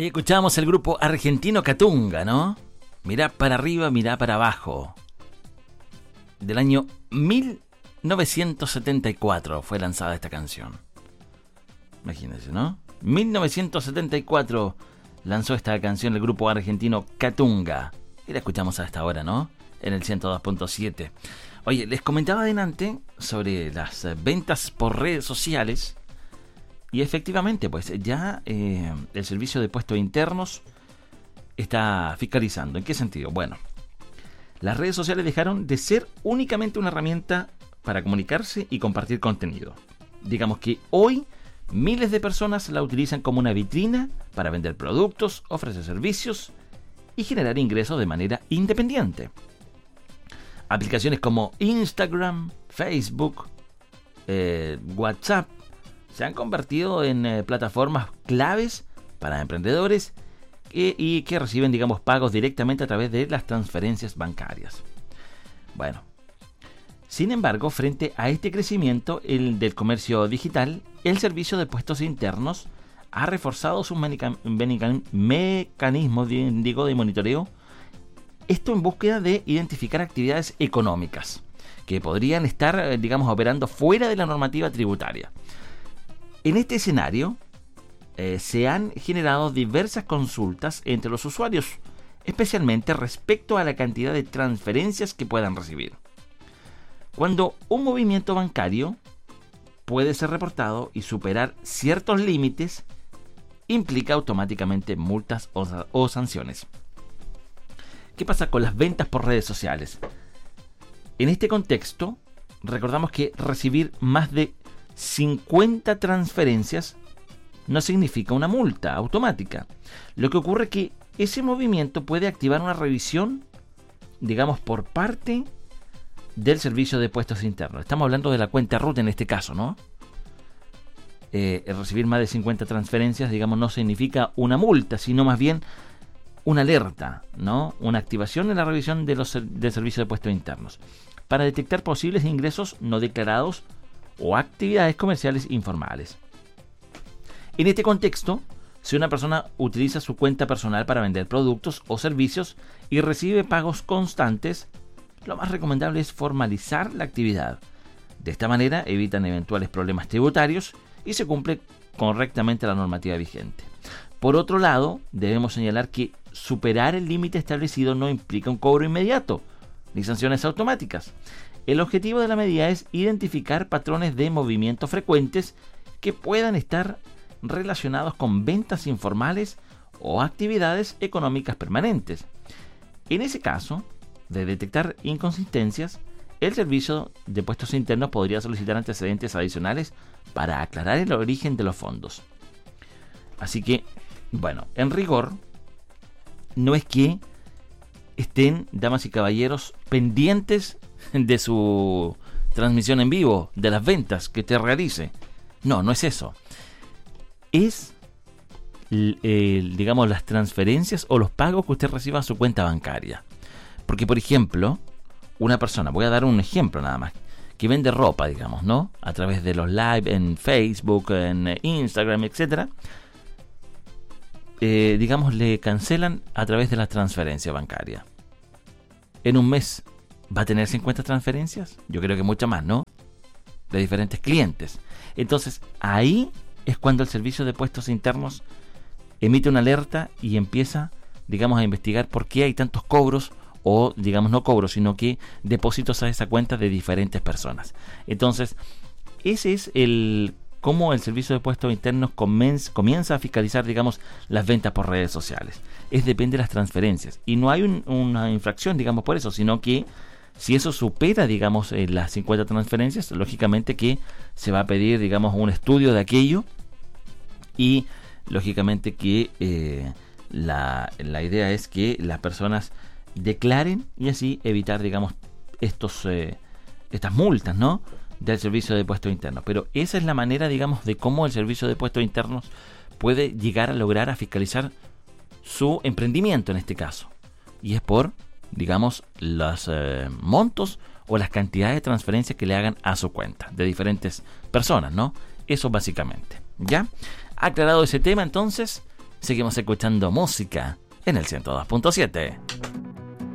Ahí escuchamos el grupo argentino Catunga, ¿no? Mirá para arriba, mirá para abajo. Del año 1974 fue lanzada esta canción. Imagínense, ¿no? 1974 lanzó esta canción el grupo argentino Catunga. Y la escuchamos a esta hora, ¿no? En el 102.7. Oye, les comentaba adelante sobre las ventas por redes sociales. Y efectivamente, pues ya el servicio de puestos internos está fiscalizando. ¿En qué sentido? Bueno, las redes sociales dejaron de ser únicamente una herramienta para comunicarse y compartir contenido. Digamos que hoy miles de personas la utilizan como una vitrina para vender productos, ofrecer servicios y generar ingresos de manera independiente. Aplicaciones como Instagram, Facebook, WhatsApp se han convertido en plataformas claves para emprendedores y que reciben, digamos, pagos directamente a través de las transferencias bancarias. Bueno, sin embargo, frente a este crecimiento del comercio digital, el servicio de puestos internos ha reforzado sus mecanismos de monitoreo. Esto en búsqueda de identificar actividades económicas que podrían estar, digamos, operando fuera de la normativa tributaria. En este escenario se han generado diversas consultas entre los usuarios, especialmente respecto a la cantidad de transferencias que puedan recibir. Cuando un movimiento bancario puede ser reportado y superar ciertos límites, implica automáticamente multas o sanciones. ¿Qué pasa con las ventas por redes sociales? En este contexto, recordamos que recibir más de 50 transferencias no significa una multa automática. Lo que ocurre es que ese movimiento puede activar una revisión, digamos, por parte del servicio de puestos internos. Estamos hablando de la cuenta RUT en este caso, ¿no? Recibir más de 50 transferencias, digamos, no significa una multa, sino más bien una alerta, ¿no? Una activación en la revisión del servicio de puestos internos para detectar posibles ingresos no declarados o actividades comerciales informales. En este contexto, si una persona utiliza su cuenta personal para vender productos o servicios y recibe pagos constantes, lo más recomendable es formalizar la actividad. De esta manera evitan eventuales problemas tributarios y se cumple correctamente la normativa vigente. Por otro lado, debemos señalar que superar el límite establecido no implica un cobro inmediato ni sanciones automáticas. El objetivo de la medida es identificar patrones de movimiento frecuentes que puedan estar relacionados con ventas informales o actividades económicas permanentes. En ese caso, de detectar inconsistencias, el servicio de puestos internos podría solicitar antecedentes adicionales para aclarar el origen de los fondos. Así que, bueno, en rigor, no es que estén, damas y caballeros, pendientes de su transmisión en vivo, de las ventas que te realice. No, no es eso. Es, digamos, las transferencias o los pagos que usted reciba a su cuenta bancaria. Porque, por ejemplo, una persona, voy a dar un ejemplo nada más, que vende ropa, digamos, ¿no? A través de los live en Facebook, en Instagram, etcétera. Digamos, le cancelan a través de la transferencia bancaria. En un mes, ¿va a tener 50 transferencias? Yo creo que muchas más, ¿no? De diferentes clientes. Entonces, ahí es cuando el servicio de puestos internos emite una alerta y empieza, digamos, a investigar por qué hay tantos cobros o, digamos, no cobros, sino que depósitos a esa cuenta de diferentes personas. Entonces, ese es cómo el servicio de puestos internos comienza a fiscalizar, digamos, las ventas por redes sociales. Depende de las transferencias. Y no hay una infracción, digamos, por eso, sino que si eso supera, digamos, las 50 transferencias, lógicamente que se va a pedir, digamos, un estudio de aquello y, lógicamente, que la idea es que las personas declaren y así evitar, digamos, estas multas, ¿no?, del servicio de puestos internos. Pero esa es la manera, digamos, de cómo el servicio de puestos internos puede llegar a lograr a fiscalizar su emprendimiento en este caso. Y es por, digamos, los montos o las cantidades de transferencias que le hagan a su cuenta de diferentes personas, ¿no? Eso básicamente. ¿Ya? Aclarado ese tema, entonces, seguimos escuchando música en el 102.7.